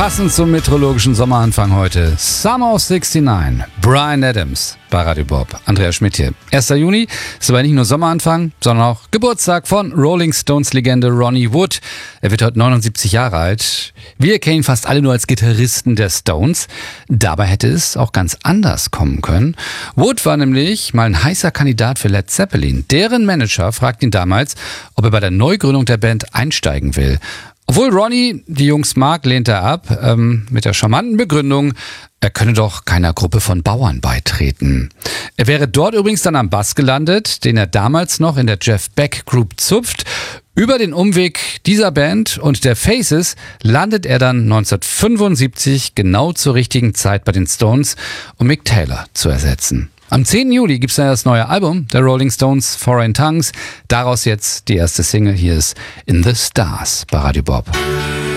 Passend zum meteorologischen Sommeranfang heute. Summer of 69. Bryan Adams bei Radio Bob. Andreas Schmidt hier. 1. Juni ist aber nicht nur Sommeranfang, sondern auch Geburtstag von Rolling Stones Legende Ronnie Wood. Er wird heute 79 Jahre alt. Wir kennen ihn fast alle nur als Gitarristen der Stones. Dabei hätte es auch ganz anders kommen können. Wood war nämlich mal ein heißer Kandidat für Led Zeppelin. Deren Manager fragte ihn damals, ob er bei der Neugründung der Band einsteigen will. Obwohl Ronnie die Jungs mag, lehnt er ab, mit der charmanten Begründung, er könne doch keiner Gruppe von Bauern beitreten. Er wäre dort übrigens dann am Bass gelandet, den er damals noch in der Jeff Beck Group zupft. Über den Umweg dieser Band und der Faces landet er dann 1975 genau zur richtigen Zeit bei den Stones, um Mick Taylor zu ersetzen. Am 10. Juli gibt's dann das neue Album der Rolling Stones, Foreign Tongues. Daraus jetzt die erste Single. Hier ist In the Stars bei Radio Bob.